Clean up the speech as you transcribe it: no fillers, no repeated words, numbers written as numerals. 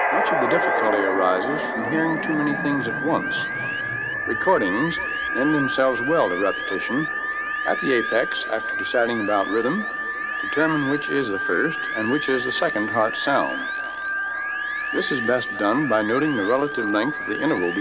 Much of the difficulty arises from hearing too many things at once. Recordings lend themselves well to repetition. At the apex, after deciding about rhythm, determine which is the first and which is the second heart sound. This is best done by noting the relative length of the interval